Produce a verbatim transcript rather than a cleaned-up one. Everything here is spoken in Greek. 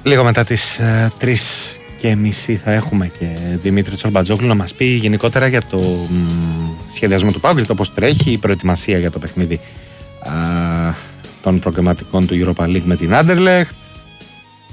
Λίγο μετά τις ε, τρεις και μισή θα έχουμε και Δημήτρη Τσορμπατζόγλου να μας πει γενικότερα για το μ, σχεδιασμό του ΠΑΟΚ, για το πώς τρέχει η προετοιμασία για το παιχνίδι α, των προγραμματικών του Europa League με την Anderlecht.